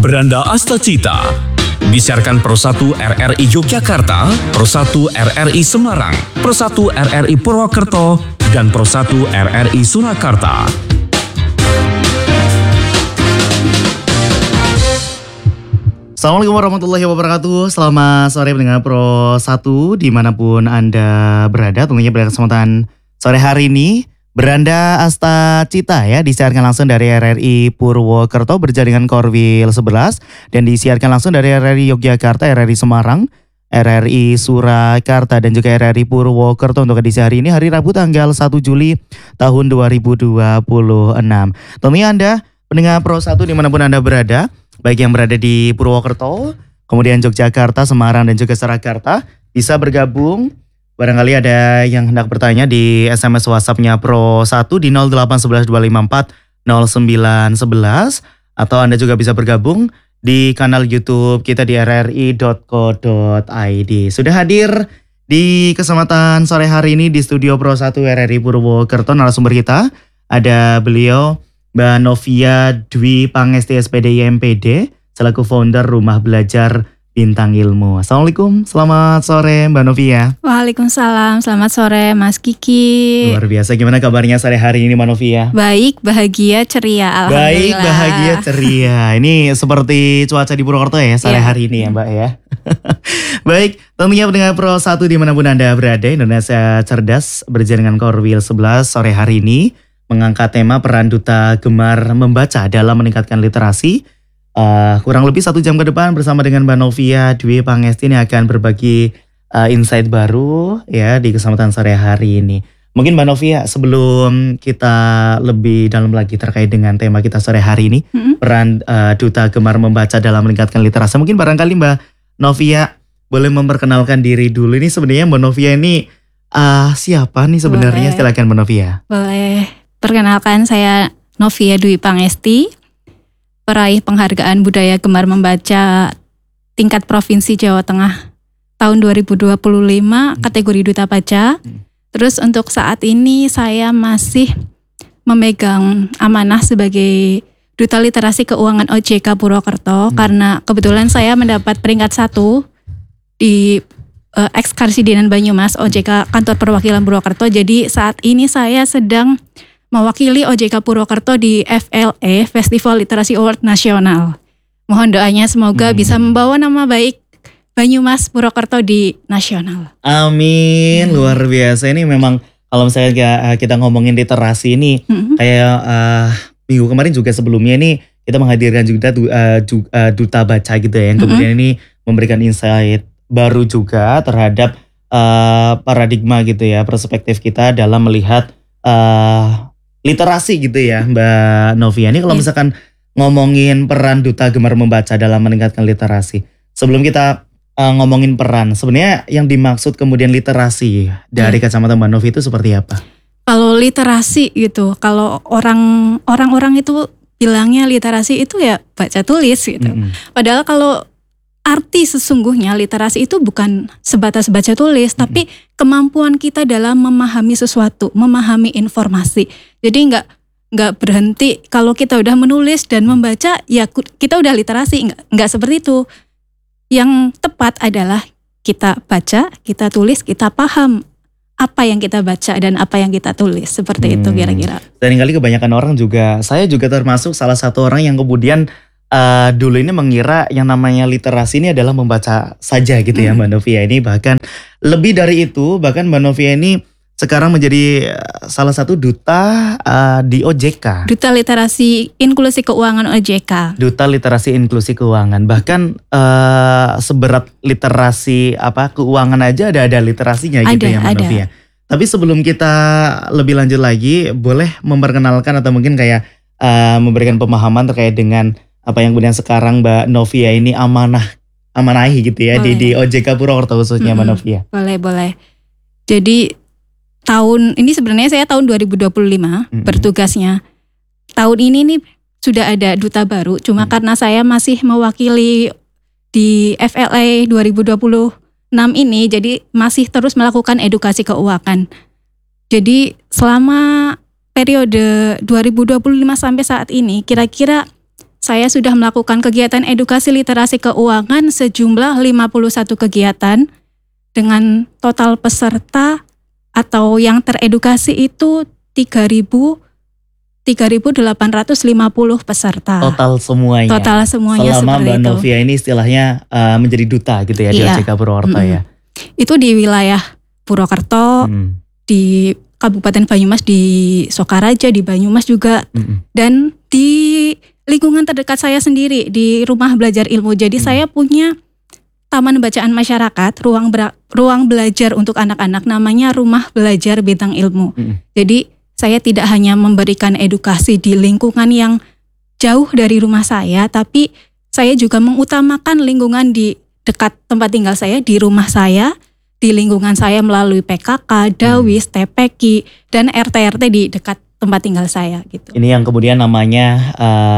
Beranda Astacita. Disiarkan Pro 1 RRI Yogyakarta, Pro 1 RRI Semarang, Pro 1 RRI Purwokerto, dan Pro 1 RRI Surakarta. Assalamualaikum warahmatullahi wabarakatuh. Selamat sore pendengar Pro 1 dimanapun Anda berada. Tentunya pada kesempatan sore hari ini Beranda Astacita ya disiarkan langsung dari RRI Purwokerto berjaringan Korwil 11 dan disiarkan langsung dari RRI Yogyakarta, RRI Semarang, RRI Surakarta dan juga RRI Purwokerto untuk edisi hari ini hari Rabu tanggal 1 Juli tahun 2026. Tentunya Anda pendengar Pro 1 dimanapun Anda berada, baik yang berada di Purwokerto, kemudian Yogyakarta, Semarang dan juga Surakarta bisa bergabung. Barangkali ada yang hendak bertanya di SMS WhatsApp-nya Pro 1 di 08112540911 atau Anda juga bisa bergabung di kanal YouTube kita di rri.co.id. Sudah hadir di kesempatan sore hari ini di studio Pro 1 RRI Purwokerto narasumber kita. Ada beliau Mbak Novia Dwi Pangesti SPD MPD selaku founder Rumah Belajar Bintang Ilmu. Assalamualaikum, selamat sore Mbak Novia. Waalaikumsalam, selamat sore Mas Kiki. Luar biasa, gimana kabarnya sore hari ini Mbak Novia? Baik, bahagia, ceria, alhamdulillah. Baik, bahagia, ceria. Ini seperti cuaca di Purwokerto ya sore hari ini ya Mbak ya. Baik, tentunya pendengar Pro 1 dimanapun Anda berada, Indonesia Cerdas berjaringan Korwil 11 sore hari ini mengangkat tema peran duta gemar membaca dalam meningkatkan literasi. Kurang lebih 1 jam ke depan bersama dengan Mbak Novia Dwi Pangesti ini akan berbagi insight baru ya di kesempatan sore hari ini. Mungkin Mbak Novia sebelum kita lebih dalam lagi terkait dengan tema kita sore hari ini, peran duta gemar membaca dalam meningkatkan literasi. Mungkin barangkali Mbak Novia boleh memperkenalkan diri dulu. Ini sebenarnya Mbak Novia ini siapa nih sebenarnya? Silakan Mbak Novia. Boleh, perkenalkan saya Novia Dwi Pangesti, peraih penghargaan budaya gemar membaca tingkat Provinsi Jawa Tengah tahun 2025 kategori duta baca. Terus untuk saat ini saya masih memegang amanah sebagai duta literasi keuangan OJK Purwokerto karena kebetulan saya mendapat peringkat 1 di Ekskarsidenan Banyumas OJK Kantor Perwakilan Purwokerto. Jadi saat ini saya sedang mewakili OJK Purwokerto di FLE Festival Literasi Award Nasional. Mohon doanya semoga bisa membawa nama baik Banyumas Purwokerto di nasional. Amin, luar biasa. Ini memang kalau misalnya kita ngomongin literasi ini kayak minggu kemarin juga sebelumnya ini kita menghadirkan juga duta baca gitu ya. Yang kemudian ini memberikan insight baru juga terhadap paradigma gitu ya, perspektif kita dalam melihat literasi gitu ya Mbak Novia. Ini kalau misalkan ngomongin peran duta gemar membaca dalam meningkatkan literasi. Sebelum kita ngomongin peran, sebenarnya yang dimaksud kemudian literasi dari kacamata Mbak Novia itu seperti apa? Kalau literasi gitu, kalau orang-orang itu bilangnya literasi itu ya baca tulis gitu. Padahal kalau arti sesungguhnya literasi itu bukan sebatas baca tulis, tapi kemampuan kita dalam memahami sesuatu, memahami informasi. Jadi nggak berhenti kalau kita udah menulis dan membaca, ya kita udah literasi. Nggak seperti itu. Yang tepat adalah kita baca, kita tulis, kita paham apa yang kita baca dan apa yang kita tulis. Seperti itu kira-kira. Dan kali kebanyakan orang juga, saya juga termasuk salah satu orang yang kemudian dulu ini mengira yang namanya literasi ini adalah membaca saja gitu ya Mbak Novia. Ini bahkan lebih dari itu, bahkan Mbak Novia ini sekarang menjadi salah satu duta di OJK. Duta Literasi Inklusi Keuangan OJK. Duta Literasi Inklusi Keuangan. Bahkan seberat literasi keuangan aja ada literasinya gitu ya Mbak Novia. Tapi sebelum kita lebih lanjut lagi, boleh memperkenalkan atau mungkin kayak memberikan pemahaman terkait dengan apa yang kemudian sekarang Mbak Novia ini amanahi gitu ya di OJK Purwokerto khususnya Mbak Novia. Boleh. Jadi tahun ini sebenarnya saya tahun 2025 bertugasnya. Tahun ini nih sudah ada duta baru, cuma karena saya masih mewakili di FLA 2026 ini, jadi masih terus melakukan edukasi keuangan. Jadi selama periode 2025 sampai saat ini, kira-kira saya sudah melakukan kegiatan edukasi literasi keuangan sejumlah 51 kegiatan dengan total peserta atau yang teredukasi itu 3.850 peserta. Total semuanya. Total semuanya Selama seperti Mbak itu. Novia ini istilahnya menjadi duta gitu ya di Iya. OJK Purwokerto ya. Itu di wilayah Purwokerto, di Kabupaten Banyumas, di Sokaraja, di Banyumas juga, dan di lingkungan terdekat saya sendiri di Rumah Belajar Ilmu. Jadi saya punya taman bacaan masyarakat, ruang belajar untuk anak-anak, namanya Rumah Belajar Bintang Ilmu. Jadi saya tidak hanya memberikan edukasi di lingkungan yang jauh dari rumah saya, tapi saya juga mengutamakan lingkungan di dekat tempat tinggal saya, di rumah saya, di lingkungan saya melalui PKK, Dawis, TPQ, dan RT-RT di dekat tempat tinggal saya gitu. Ini yang kemudian namanya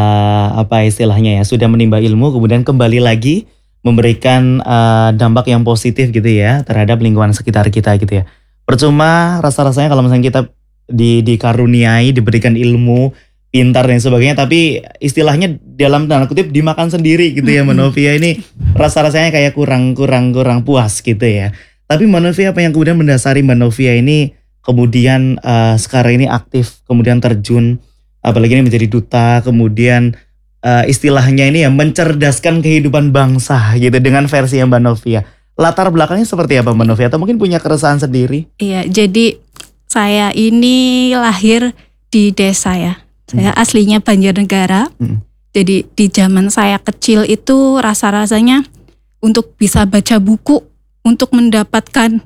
apa istilahnya ya, sudah menimba ilmu kemudian kembali lagi memberikan dampak yang positif gitu ya terhadap lingkungan sekitar kita gitu ya. Percuma rasa-rasanya kalau misalnya kita dikaruniai, diberikan ilmu, pintar dan sebagainya, tapi istilahnya dalam tanda kutip dimakan sendiri gitu ya. Mbak Novia ini rasa-rasanya kayak kurang puas gitu ya. Tapi Mbak Novia, apa yang kemudian mendasari Mbak Novia ini kemudian sekarang ini aktif, kemudian terjun, apalagi ini menjadi duta, kemudian istilahnya ini ya mencerdaskan kehidupan bangsa gitu dengan versi Mbak Novia. Latar belakangnya seperti apa Mbak Novia? Atau mungkin punya keresahan sendiri? Iya, jadi saya ini lahir di desa ya. Saya aslinya Banjarnegara. Jadi di zaman saya kecil itu rasa-rasanya untuk bisa baca buku, untuk mendapatkan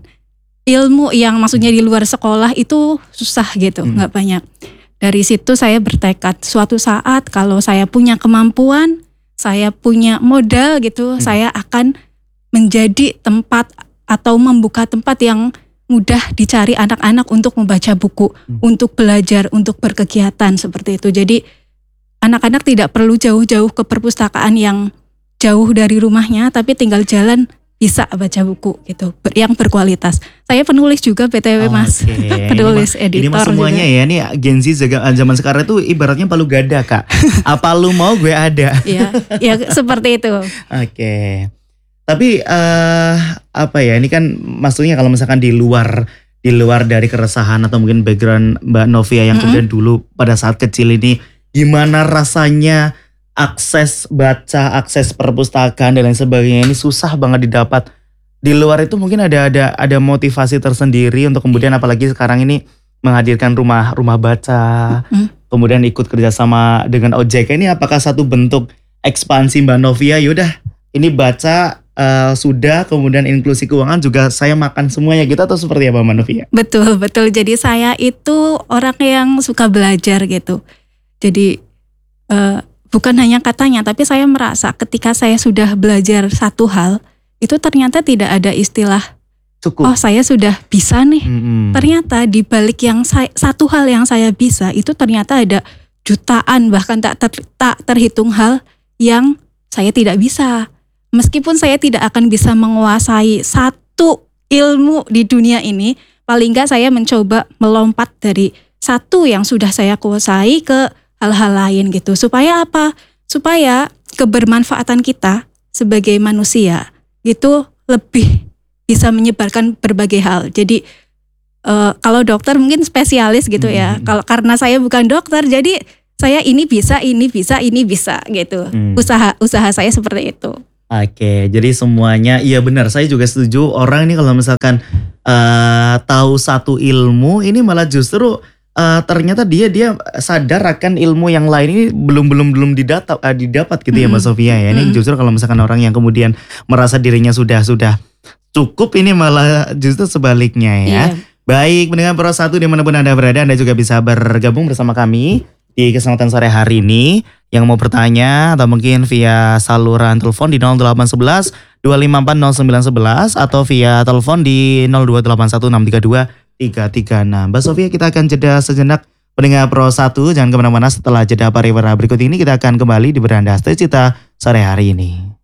ilmu yang maksudnya di luar sekolah itu susah gitu, nggak banyak. Dari situ saya bertekad suatu saat kalau saya punya kemampuan, saya punya modal gitu, saya akan menjadi tempat atau membuka tempat yang mudah dicari anak-anak untuk membaca buku, untuk belajar, untuk berkegiatan seperti itu. Jadi anak-anak tidak perlu jauh-jauh ke perpustakaan yang jauh dari rumahnya, tapi tinggal jalan bisa baca buku gitu, yang berkualitas. Saya penulis juga BTW Mas, penulis editor. Ini mas semuanya juga. Ya, ini Gen Z zaman sekarang itu ibaratnya palu gada Kak. Apa lu mau gue ada. Iya, ya seperti itu. Oke. Tapi apa ya, ini kan maksudnya kalau misalkan di luar dari keresahan atau mungkin background Mbak Novia yang kemudian dulu pada saat kecil ini, gimana rasanya akses baca, akses perpustakaan dan lain sebagainya ini susah banget didapat. Di luar itu mungkin ada motivasi tersendiri untuk kemudian apalagi sekarang ini menghadirkan rumah baca, kemudian ikut kerjasama dengan OJK, ini apakah satu bentuk ekspansi Mbak Novia? Yaudah ini baca sudah, kemudian inklusi keuangan juga saya makan semuanya gitu, atau seperti apa Mbak Novia? Betul. Jadi saya itu orang yang suka belajar gitu. Jadi bukan hanya katanya, tapi saya merasa ketika saya sudah belajar satu hal, itu ternyata tidak ada istilah cukup. Oh saya sudah bisa nih. Ternyata di balik yang satu hal yang saya bisa, itu ternyata ada jutaan bahkan tak terhitung hal yang saya tidak bisa. Meskipun saya tidak akan bisa menguasai satu ilmu di dunia ini, paling enggak saya mencoba melompat dari satu yang sudah saya kuasai ke hal-hal lain gitu. Supaya apa? Supaya kebermanfaatan kita sebagai manusia itu lebih bisa menyebarkan berbagai hal. Jadi kalau dokter mungkin spesialis gitu ya. Kalau karena saya bukan dokter, jadi saya ini bisa gitu. Usaha saya seperti itu. Oke, jadi semuanya iya benar. Saya juga setuju, orang ini kalau misalkan tahu satu ilmu ini malah justru ternyata dia sadar akan ilmu yang lain ini belum didapat gitu ya Mbak Sofia ya. Ini justru kalau misalkan orang yang kemudian merasa dirinya sudah cukup, ini malah justru sebaliknya ya. Yeah. Baik, pendengar Pro 1 dimanapun Anda berada, Anda juga bisa bergabung bersama kami di kesempatan sore hari ini. Yang mau bertanya atau mungkin via saluran telepon di 0811 254 0911 atau via telepon di 0281632 336. Mbak Sofia, kita akan jeda sejenak. Pendengar Pro 1, jangan kemana-mana. Setelah jeda pariwara berikut ini kita akan kembali di Beranda Cita sore hari ini.